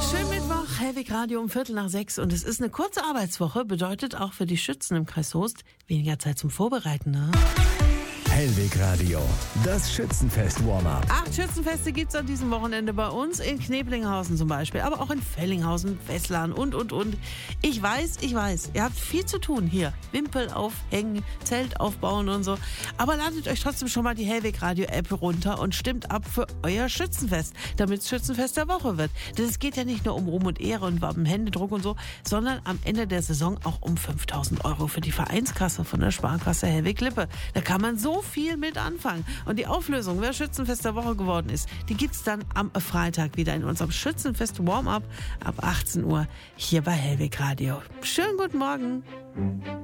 Schönen Mittwoch, Hellwig Radio um 5:45 und es ist eine kurze Arbeitswoche, bedeutet auch für die Schützen im Kreis Soest weniger Zeit zum Vorbereiten, ne? Hellwig Radio, das Schützenfest-Warm-Up. 8 Schützenfeste gibt's an diesem Wochenende bei uns, in Kneblinghausen zum Beispiel, aber auch in Fellinghausen, Wesslan und. Ich weiß, ihr habt viel zu tun hier. Wimpel aufhängen, Zelt aufbauen und so. Aber ladet euch trotzdem schon mal die Hellwig Radio App runter und stimmt ab für euer Schützenfest, damit es Schützenfest der Woche wird. Denn es geht ja nicht nur um Ruhm und Ehre und Wappen, Händedruck und so, sondern am Ende der Saison auch um 5.000 € für die Vereinskasse von der Sparkasse Hellwig-Lippe. Da kann man so viel mit anfangen. Und die Auflösung, wer Schützenfest der Woche geworden ist, die gibt's dann am Freitag wieder in unserem Schützenfest Warm-Up ab 18 Uhr hier bei Hellwig Radio. Schönen guten Morgen.